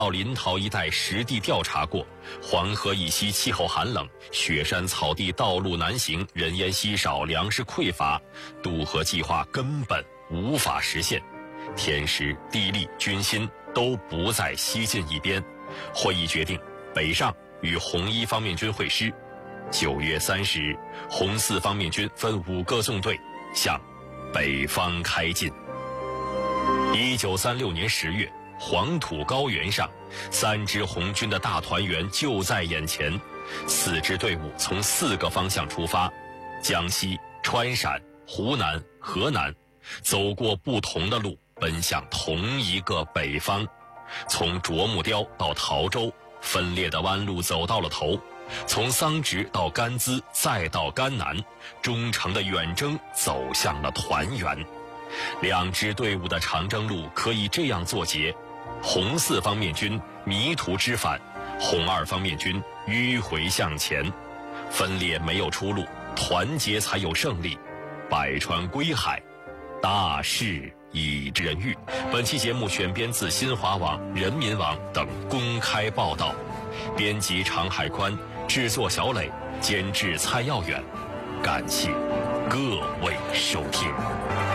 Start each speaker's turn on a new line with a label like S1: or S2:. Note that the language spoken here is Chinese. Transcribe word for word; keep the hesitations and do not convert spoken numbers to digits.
S1: 到临洮一带实地调查过，黄河以西气候寒冷，雪山草地，道路难行，人烟稀少，粮食匮乏，渡河计划根本无法实现。天时、地利、军心都不在西晋一边。会议决定北上与红一方面军会师。九月三十日，红四方面军分五个纵队向北方开进。一九三六年十月，黄土高原上，三支红军的大团圆就在眼前。四支队伍从四个方向出发，江西、川陕、湖南、河南，走过不同的路，奔向同一个北方。从啄木雕到陶州，分裂的弯路走到了头；从桑植到甘孜，再到甘南，忠诚的远征走向了团圆。两支队伍的长征路可以这样作结：红四方面军迷途知返，红二方面军迂回向前。分裂没有出路，团结才有胜利。百川归海，大势已人遇。本期节目选编自新华网、人民网等公开报道，编辑常海宽，制作小磊，监制蔡耀远。感谢各位收听。